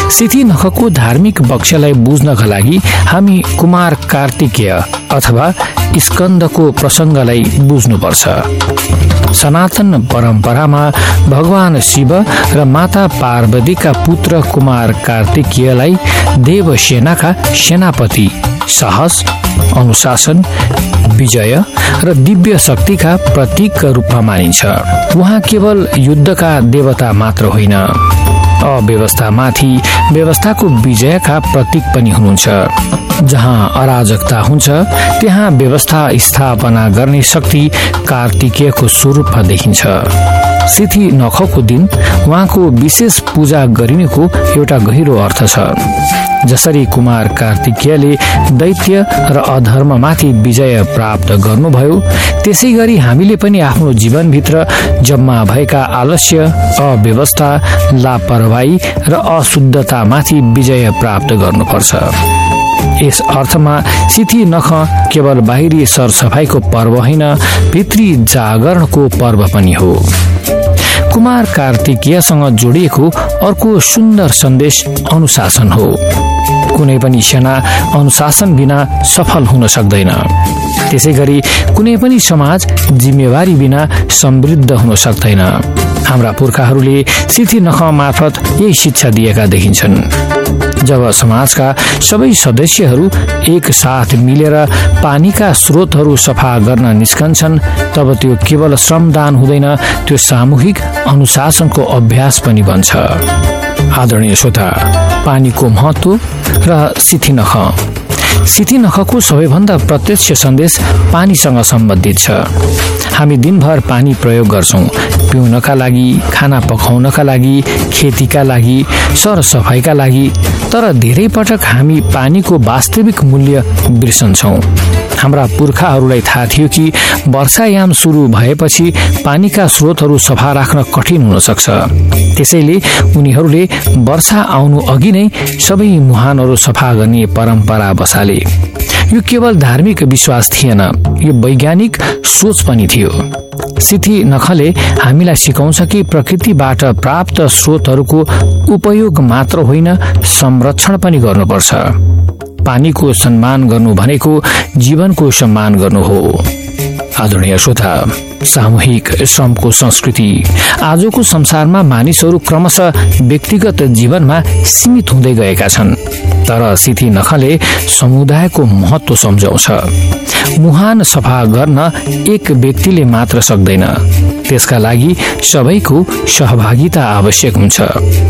सिथी नखको धार्मिक पक्षलाई बुझ्नका लागि हामी कुमार कार्तिकेय अथवा स्कन्दको प्रसङ्गलाई बुझ्नुपर्छ। सनातन परम्परामा भगवान शिव र माता पार्वतीका पुत्र कुमार कार्तिकेयलाई देवसेनाका सेनापति, साहस, अनुशासन, विजय र दिव्य शक्तिका प्रतीकका रूपमा मानिन्छ। उहाँ केवल युद्धका देवता मात्र होइन, अव्यवस्थामाथि व्यवस्थाको विजयका प्रतीक पनि हुनुहुन्छ। जहाँ अराजकता हुन्छ त्यहाँ व्यवस्था स्थापना गर्ने शक्ति कार्तिकेयको स्वरूपमा देखिन्छ। सिथी नखको दिन उहाँको विशेष पूजा गरिनेको एउटा गहिरो अर्थ छ। जसरी कुमार कार्तिकेयले दैत्य र अधर्ममाथि विजय प्राप्त गर्नुभयो, त्यसै गरी हामीले पनि आफ्नो जीवनभित्र जम्मा भएका आलस्य, अव्यवस्था, लापरवाही र अशुद्धतामाथि विजय प्राप्त गर्नुपर्छ। यस अर्थमा सिथी नख केवल बाहिरी सरसफाईको पर्व होइन, भित्री जागरणको पर्व पनि हो। कुमार कार्तिकेयसँग जोडिएको अर्को सुन्दर सन्देश अनुशासन हो। कुनै पनि सेना अनुशासन बिना सफल हुन सक्दैन। त्यसै गरी कुनै पनि समाज जिम्मेवारी बिना समृद्ध हुन सक्दैन। हाम्रा पुर्खाहरूले सिथी नख मार्फत यही शिक्षा दिएका देखिन्छन्। जब समाजका सबै सदस्यहरू एक साथ मिलेर पानीका स्रोतहरू सफा गर्न निस्कन्छन्, तब त्यो केवल श्रमदान हुँदैन, त्यो सामूहिक अनुशासनको अभ्यास पनि बन्छ। आदरणीय श्रोता, पानीको महत्व र सिथी नख। सिथी नखको सबैभन्दा प्रत्यक्ष सन्देश पानीसँग सम्बन्धित छ। हामी दिनभर पानी प्रयोग गर्छौं, पिउनका लागि, खाना पकाउनका लागि, खेतीका लागि, सरसफाईका लागि। तर धेरै पटक हामी पानीको वास्तविक मूल्य बिर्सन्छौं। हाम्रा पुर्खाहरूलाई थाहा थियो कि वर्षायाम सुरु भएपछि पानीका स्रोतहरू सफा राख्न कठिन हुन सक्छ। त्यसैले उनीहरूले वर्षा आउनु अघि नै सबै मुहानहरू सफा गर्ने परम्परा बसाले। यो केवल धार्मिक विश्वास थिएन, यो वैज्ञानिक सोच पनि थियो। सिथी नखले हामीलाई सिकाउँछ कि प्रकृतिबाट प्राप्त स्रोतहरूको उपयोग मात्र होइन, संरक्षण पनि गर्नुपर्छ। पानीको सम्मान गर्नु भनेको जीवनको सम्मान गर्नु हो। आदरणीय श्रोता, सामूहिक श्रमको संस्कृति आजको संसारमा मानिसहरू क्रमशः व्यक्तिगत जीवनमा सीमित हुँदै गएका छन्। तर सिथी नखले समुदायको महत्व सम्झाउँछ। मुहान सफा गर्न एक व्यक्तिले मात्र सक्दैन, त्यसका लागि सबैको सहभागिता आवश्यक हुन्छ।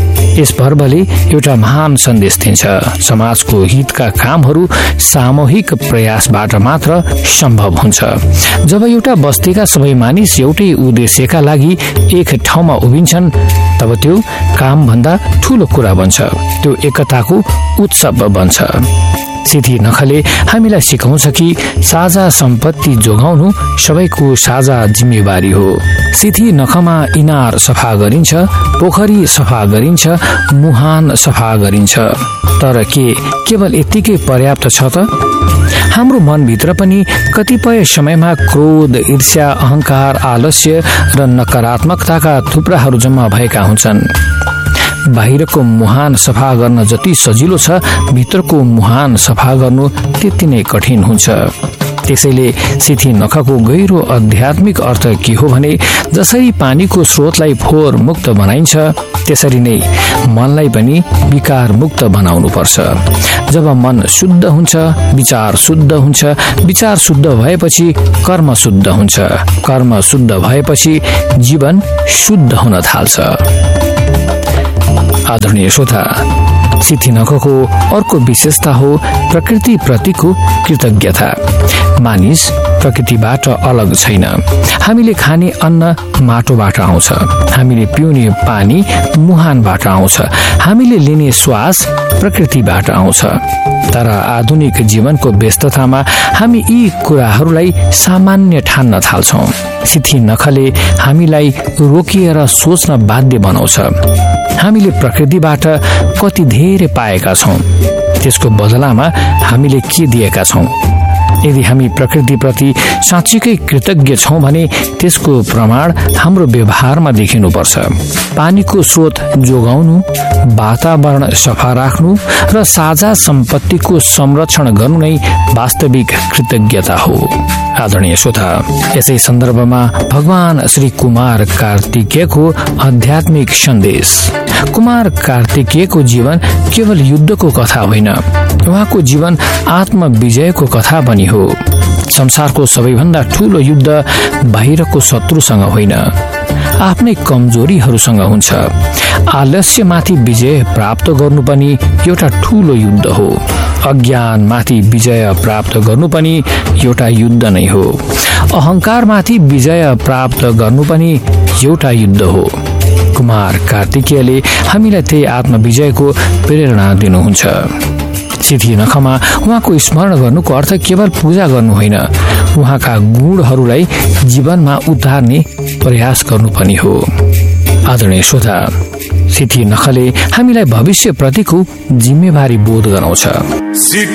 यस पर्वले एउटा महान सन्देश दिन्छ। समाजको हितका कामहरू सामूहिक प्रयासबाट मात्र सम्भव हुन्छ। जब एउटा बस्तीका सबै मानिस एउटै उद्देश्यका लागि एक ठाउँमा उभिन्छन्, तब त्यो काम भन्दा ठूलो कुरा बन्छ, त्यो एकताको उत्सव बन्छ। सिथी नखले हामीलाई सिकाउँछ कि साझा सम्पत्ति जोगाउनु सबैको साझा जिम्मेवारी हो। सिथी नखमा इनार सफा गरिन्छ, पोखरी सफा गरिन्छ, मुहान सफा गरिन्छ। तर के केवल यतिकै पर्याप्त छ त? हाम्रो मनभित्र पनि कतिपय समयमा क्रोध, ईर्ष्या, अहंकार, आलस्य र नकारात्मकताका थुप्राहरू जम्मा भएका हुन्छन्। बाहिरको मुहान सफा गर्न जति सजिलो छ, भित्रको मुहान सफा गर्नु त्यति नै कठिन हुन्छ। त्यसैले सिथी नखको गहिरो आध्यात्मिक अर्थ के हो भने, जसरी पानीको स्रोतलाई फोहोर मुक्त बनाइन्छ, त्यसरी नै मनलाई पनि विकार मुक्त बनाउनु पर्छ। जब मन शुद्ध हुन्छ, विचार शुद्ध हुन्छ, विचार शुद्ध भएपछि कर्म शुद्ध हुन्छ, कर्म शुद्ध भएपछि जीवन शुद्ध हुन थाल्छ। आदरणीय श्रोता, सिथी नखको अर्को विशेषता हो प्रकृति प्रतिको कृतज्ञता। मानिस प्रकृतिबाट अलग छैन। हामीले खाने अन्न माटोबाट आउँछ, हामीले पिउने पानी मुहानबाट आउँछ, हामीले लिने श्वास प्रकृतिबाट आउँछ। तर आधुनिक जीवनको व्यस्ततामा हामी यी कुराहरूलाई सामान्य ठान्न थाल्छौं। सिथी नखले हामीलाई रोकिएर सोच्न बाध्य बनाउँछ। हामीले प्रकृतिबाट कति धेरै पाएका छौं, त्यसको बदलामा हामीले के दिएका छौं? यदि हामी प्रकृतिप्रति साँच्चीकै कृतज्ञ छौं भने त्यसको प्रमाण हाम्रो व्यवहारमा देखिनुपर्छ। पानीको स्रोत जोगाउनु, वातावरण सफा राख्नु र साझा सम्पत्तिको संरक्षण गर्नु नै वास्तविक कृतज्ञता हो। आदरणीय श्रोता, यसै सन्दर्भमा भगवान श्री कुमार कार्तिकेयको आध्यात्मिक सन्देश। कुमार कार्तिकेयको जीवन केवल युद्धको कथा होइन, उहाँको जीवन आत्मविजयको कथा पनि हो। संसारको सबैभन्दा ठूलो युद्ध बाहिरको शत्रुसँग होइन, आफ्नै कमजोरीहरूसँग हुन्छ। आलस्यमाथि विजय प्राप्त गर्नु पनि एउटा ठूलो युद्ध हो। अज्ञानमाथि विजय प्राप्त गर्नु पनि एउटा युद्ध नै हो। अहंकारमाथि विजय प्राप्त गर्नु पनि एउटा युद्ध हो। कुमार कार्तिकेयले हामीलाई त्यही आत्मविजयको प्रेरणा दिनुहुन्छ। सिद्धि नखमा उहाँको स्मरण गर्नुको अर्थ केवल पूजा गर्नु होइन, उहाँका गुणहरूलाई जीवनमा उतार्ने प्रयास गर्नु पनि हो। आदरणीय श्रोता, सिद्धि नखले हामीलाई भविष्यप्रतिको जिम्मेवारी बोध गराउँछ।